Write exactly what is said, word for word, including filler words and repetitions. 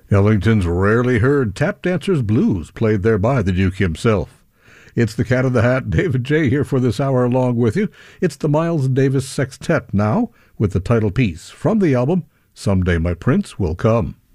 Ellington's rarely heard Tap Dancer's Blues, played there by the Duke himself. It's the Cat of the Hat, David J. here for this hour along with you. It's the Miles Davis Sextet now, with the title piece from the album, Someday My Prince Will Come.